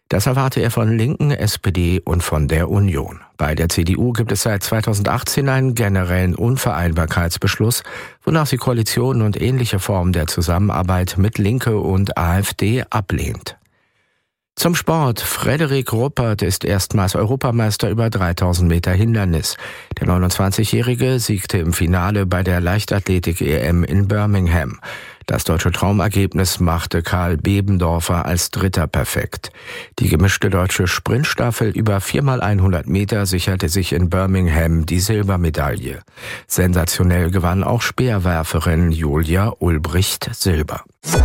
Das erwarte er von Linken, SPD und von der Union. Bei der CDU gibt es seit 2018 einen generellen Unvereinbarkeitsbeschluss, wonach sie Koalitionen und ähnliche Formen der Zusammenarbeit mit Linke und AfD ablehnt. Zum Sport. Frederik Ruppert ist erstmals Europameister über 3000 Meter Hindernis. Der 29-Jährige siegte im Finale bei der Leichtathletik-EM in Birmingham. Das deutsche Traumergebnis machte Karl Bebendorfer als Dritter perfekt. Die gemischte deutsche Sprintstaffel über 4x100 Meter sicherte sich in Birmingham die Silbermedaille. Sensationell gewann auch Speerwerferin Julia Ulbricht Silber.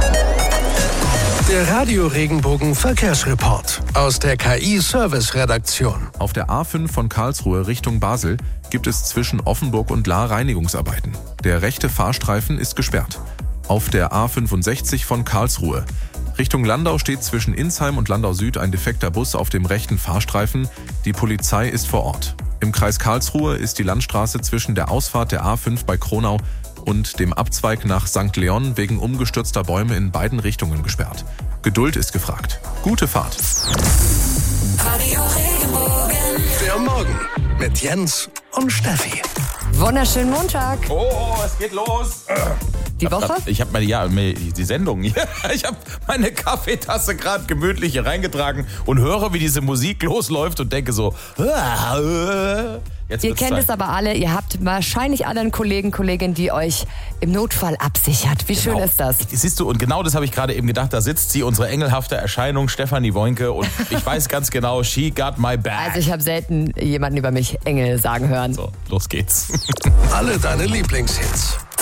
Der Radio-Regenbogen Verkehrsreport aus der KI-Service-Redaktion. Auf der A5 von Karlsruhe Richtung Basel gibt es zwischen Offenburg und Lahr Reinigungsarbeiten. Der rechte Fahrstreifen ist gesperrt. Auf der A65 von Karlsruhe Richtung Landau steht zwischen Insheim und Landau Süd ein defekter Bus auf dem rechten Fahrstreifen. Die Polizei ist vor Ort. Im Kreis Karlsruhe ist die Landstraße zwischen der Ausfahrt der A5 bei Kronau und dem Abzweig nach St. Leon wegen umgestürzter Bäume in beiden Richtungen gesperrt. Geduld ist gefragt. Gute Fahrt. Radio Regenbogen. Der Morgen mit Jens und Steffi. Wunderschönen Montag. Oh, es geht los. Die Woche? Ich habe die Sendung. Ich habe meine Kaffeetasse gerade gemütlich hier reingetragen und höre, wie diese Musik losläuft und denke so. Jetzt Ihr kennt es aber alle, ihr habt wahrscheinlich alle einen Kollegen, Kollegin, die euch im Notfall absichert. Wie schön ist das? Siehst du, und genau das habe ich gerade eben gedacht, da sitzt sie, unsere engelhafte Erscheinung, Stefanie Woinke, und ich weiß ganz genau, she got my back. Also ich habe selten jemanden über mich Engel sagen hören. So, los geht's. Alle deine Lieblingshits